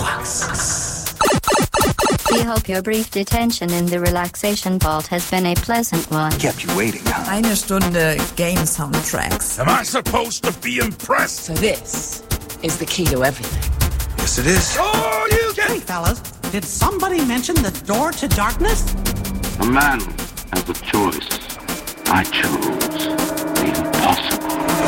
Korax. We hope your brief detention in the relaxation vault has been a pleasant one. Kept you waiting, huh? Eine Stunde Game Soundtracks. Am I supposed to be impressed? So this is the key to everything. Yes, it is. Oh, you Hey, fellas, did somebody mention the door to darkness? A man has a choice. I choose the impossible.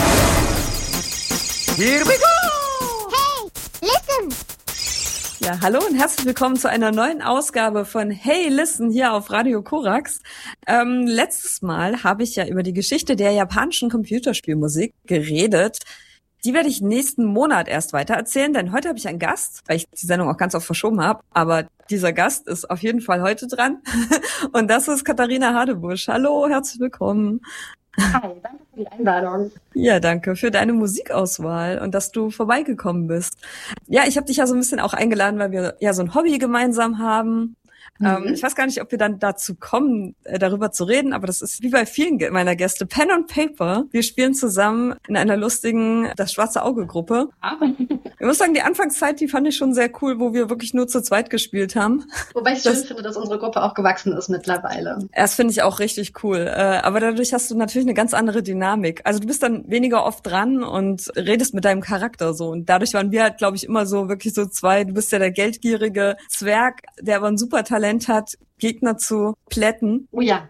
Here we go! Hey, listen! Ja, hallo und herzlich willkommen zu einer neuen Ausgabe von Hey, Listen hier auf Radio Korax. Letztes Mal habe ich ja über die Geschichte der japanischen Computerspielmusik geredet. Die werde ich nächsten Monat erst weitererzählen, denn heute habe ich einen Gast, weil ich die Sendung auch ganz oft verschoben habe. Aber dieser Gast ist auf jeden Fall heute dran. Und das ist Katharina Hadebusch. Hallo, herzlich willkommen. Hi, danke für die Einladung. Ja, danke für deine Musikauswahl und dass du vorbeigekommen bist. Ja, ich habe dich ja so ein bisschen auch eingeladen, weil wir ja so ein Hobby gemeinsam haben. Ich weiß gar nicht, ob wir dann dazu kommen, darüber zu reden, aber das ist wie bei vielen meiner Gäste, Pen and Paper. Wir spielen zusammen in einer lustigen Das Schwarze Auge-Gruppe. Ich muss sagen, die Anfangszeit, die fand ich schon sehr cool, wo wir wirklich nur zu zweit gespielt haben. Wobei ich schön finde, dass unsere Gruppe auch gewachsen ist mittlerweile. Das finde ich auch richtig cool. Aber dadurch hast du natürlich eine ganz andere Dynamik. Also du bist dann weniger oft dran und redest mit deinem Charakter so. Und dadurch waren wir halt, glaube ich, immer so wirklich so zwei. Du bist ja der geldgierige Zwerg, der aber ein super Talent hat, Gegner zu plätten. Oh ja.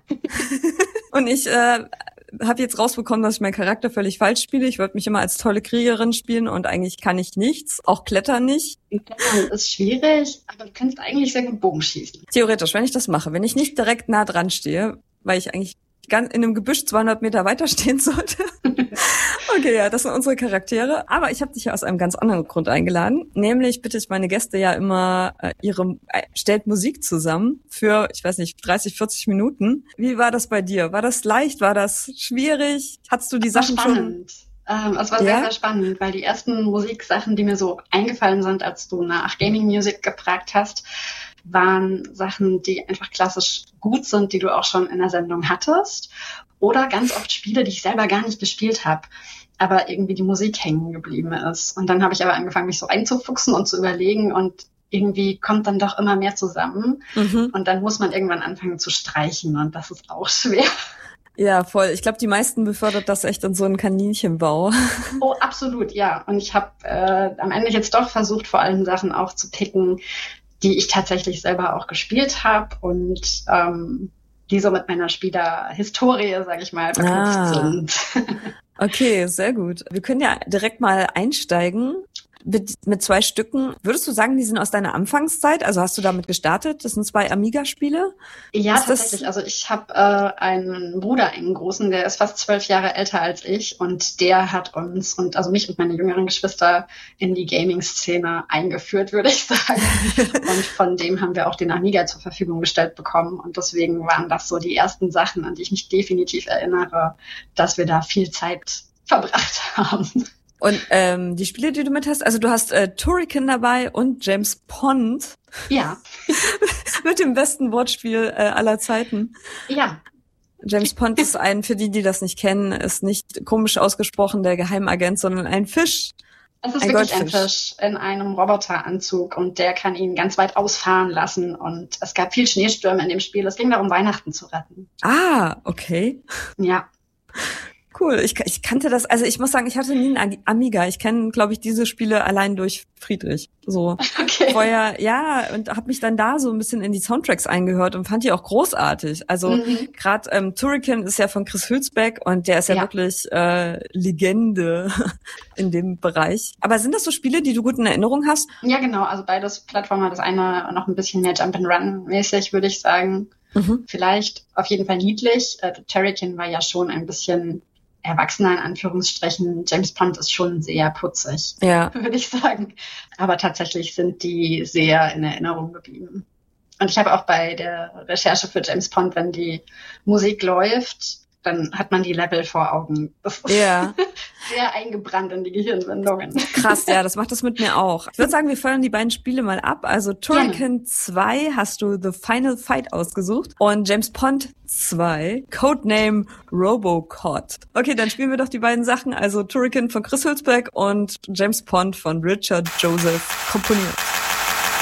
Und ich habe jetzt rausbekommen, dass ich meinen Charakter völlig falsch spiele. Ich würde mich immer als tolle Kriegerin spielen und eigentlich kann ich nichts, auch Klettern nicht. Klettern ist schwierig, aber du kannst eigentlich sehr gut Bogen schießen. Theoretisch, wenn ich das mache, wenn ich nicht direkt nah dran stehe, weil ich eigentlich in einem Gebüsch 200 Meter weiter stehen sollte. Okay, ja, das sind unsere Charaktere. Aber ich habe dich ja aus einem ganz anderen Grund eingeladen. Nämlich bitte ich meine Gäste ja immer, stellt Musik zusammen für, ich weiß nicht, 30, 40 Minuten. Wie war das bei dir? War das leicht? War das schwierig? Hattest du die Sachen schon? Es war sehr, sehr spannend, weil die ersten Musiksachen, die mir so eingefallen sind, als du nach Gaming Music gefragt hast, waren Sachen, die einfach klassisch gut sind, die du auch schon in der Sendung hattest. Oder ganz oft Spiele, die ich selber gar nicht gespielt habe, aber irgendwie die Musik hängen geblieben ist. Und dann habe ich aber angefangen, mich so einzufuchsen und zu überlegen und irgendwie kommt dann doch immer mehr zusammen. Und dann muss man irgendwann anfangen zu streichen und das ist auch schwer. Ja, voll. Ich glaube, die meisten befördert das echt in so einen Kaninchenbau. Oh, absolut, ja. Und ich habe am Ende jetzt doch versucht, vor allem Sachen auch zu picken, die ich tatsächlich selber auch gespielt habe und die so mit meiner Spielerhistorie, sage ich mal, verknüpft sind. Okay, sehr gut. Wir können ja direkt mal einsteigen mit zwei Stücken. Würdest du sagen, die sind aus deiner Anfangszeit? Also hast du damit gestartet? Das sind 2 Amiga-Spiele? Ja, tatsächlich. Also ich habe einen Bruder, einen großen, der ist fast 12 Jahre älter als ich und der hat uns also mich und meine jüngeren Geschwister in die Gaming-Szene eingeführt, würde ich sagen. Und von dem haben wir auch den Amiga zur Verfügung gestellt bekommen und deswegen waren das so die ersten Sachen, an die ich mich definitiv erinnere, dass wir da viel Zeit verbracht haben. Und die Spiele, die du mit hast, also du hast Turrican dabei und James Pond. Ja. Mit dem besten Wortspiel aller Zeiten. Ja. James Pond ist für die das nicht kennen, ist nicht komisch ausgesprochen der Geheimagent, sondern ein Fisch. Es ist wirklich ein Fisch in einem Roboteranzug und der kann ihn ganz weit ausfahren lassen und es gab viel Schneestürme in dem Spiel. Es ging darum, Weihnachten zu retten. Ah, okay. Ja. Cool, ich kannte das, also ich muss sagen, ich hatte nie einen Amiga. Ich kenne, glaube ich, diese Spiele allein durch Friedrich. So okay. Vorher, ja, und habe mich dann da so ein bisschen in die Soundtracks eingehört und fand die auch großartig. Also gerade Turrican ist ja von Chris Hülsbeck und der ist ja wirklich Legende in dem Bereich. Aber sind das so Spiele, die du gut in Erinnerung hast? Ja, genau. Also beides Plattformer, das eine noch ein bisschen mehr Jump-and-Run-mäßig, würde ich sagen. Vielleicht auf jeden Fall niedlich. Turrican war ja schon ein bisschen erwachsener in Anführungsstrichen. James Pond ist schon sehr putzig, würde ich sagen. Aber tatsächlich sind die sehr in Erinnerung geblieben. Und ich habe auch bei der Recherche für James Pond, wenn die Musik läuft, dann hat man die Level vor Augen. Das ist sehr eingebrannt in die Gehirnwindungen. Krass, ja, das macht das mit mir auch. Ich würde sagen, wir feuern die beiden Spiele mal ab. Also Turrican 2 hast du The Final Fight ausgesucht und James Pond 2, Codename Robocod. Okay, dann spielen wir doch die beiden Sachen. Also Turrican von Chris Hülsbeck und James Pond von Richard Joseph komponiert.